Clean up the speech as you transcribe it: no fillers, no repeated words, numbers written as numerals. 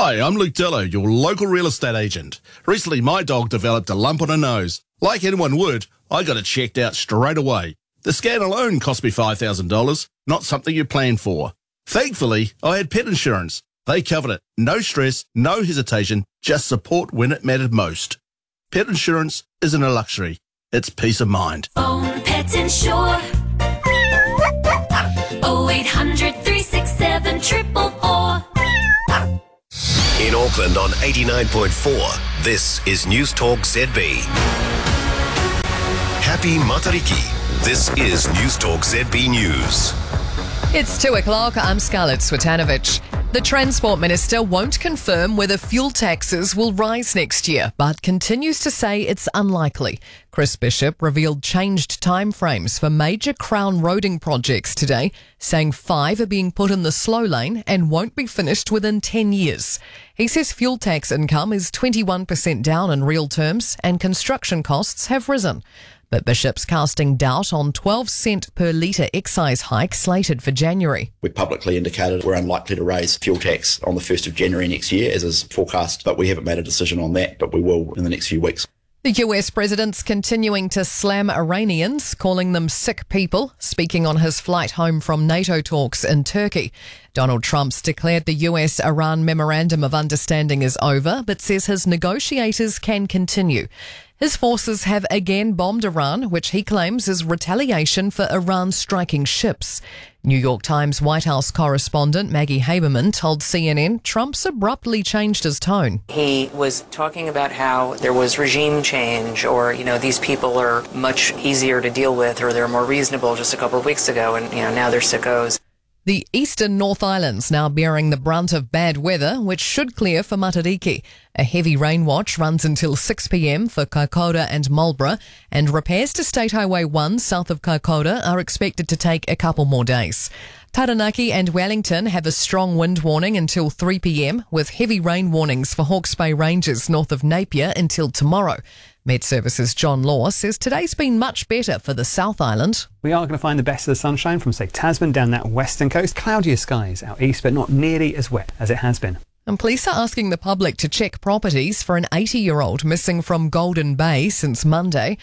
Hi, I'm Luke Dillo, your local real estate agent. Recently, my dog developed a lump on her nose. Like anyone would, I got it checked out straight away. The scan alone cost me $5,000, not something you plan for. Thankfully, I had pet insurance. They covered it. No stress, no hesitation, just support when it mattered most. Pet insurance isn't a luxury, it's peace of mind. Own Pet Insure. 0800 367 444. In Auckland on 89.4, this is News Talk ZB. Happy Matariki. This is News Talk ZB News. It's 2 o'clock. I'm Scarlett Swetanovic. The Transport Minister won't confirm whether fuel taxes will rise next year, but continues to say it's unlikely. Chris Bishop revealed changed timeframes for major Crown roading projects today, saying 5 are being put in the slow lane and won't be finished within 10 years. He says fuel tax income is 21% down in real terms and construction costs have risen. But Bishop's casting doubt on 12-cent per litre excise hike slated for January. We publicly indicated we're unlikely to raise fuel tax on the 1st of January next year, as is forecast, but we haven't made a decision on that, but we will in the next few weeks. The US president's continuing to slam Iranians, calling them sick people, speaking on his flight home from NATO talks in Turkey. Donald Trump's declared the US-Iran Memorandum of Understanding is over, but says his negotiators can continue. His forces have again bombed Iran, which he claims is retaliation for Iran striking ships. New York Times White House correspondent Maggie Haberman told CNN Trump's abruptly changed his tone. He was talking about how there was regime change or, these people are much easier to deal with or they're more reasonable just a couple of weeks ago and, now they're sickos. The eastern North Island's now bearing the brunt of bad weather, which should clear for Matariki. A heavy rain watch runs until 6 p.m. for Kaikoura and Marlborough, and repairs to State Highway 1 south of Kaikoura are expected to take a couple more days. Taranaki and Wellington have a strong wind warning until 3 p.m, with heavy rain warnings for Hawke's Bay Ranges north of Napier until tomorrow. Met Services' John Law says today's been much better for the South Island. We are going to find the best of the sunshine from, say, Tasman down that western coast. Cloudier skies out east, but not nearly as wet as it has been. And police are asking the public to check properties for an 80-year-old missing from Golden Bay since Monday.